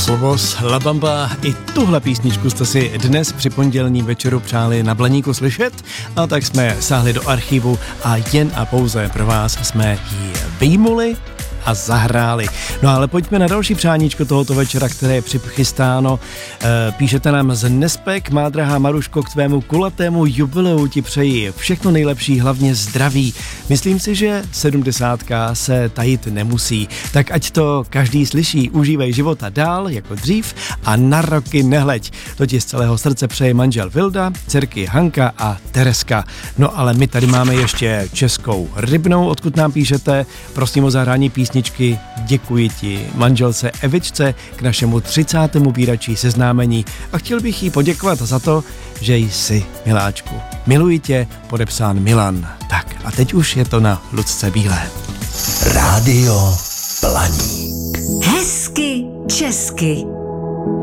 Lobos, La Bamba, i tuhle písničku jste si dnes při pondělním večeru přáli na Blaníku slyšet, a tak jsme sáhli do archivu a jen a pouze pro vás jsme ji vyjmuli a zahráli. No ale pojďme na další přáníčko tohoto večera, které je přichystáno. Píšete nám z Nespek: má drahá Maruško, k tvému kulatému jubileu ti přeji všechno nejlepší, hlavně zdraví. Myslím si, že 70 se tajit nemusí, tak ať to každý slyší. Užívej života dál jako dřív a na roky nehleď. To ti z celého srdce přeje manžel Vilda, dcerky Hanka a Tereska. No ale my tady máme ještě Českou Rybnou, odkud nám píšete. Prosím o zahrání písničky Děkuji ti manželce Evičce k našemu 30. výročí seznámení a chtěl bych jí poděkovat za to, že jsi, miláčku. Miluji tě, podepsán Milan. Tak a teď už je to na Lucce Bílé. Rádio Blaník. Hezky česky.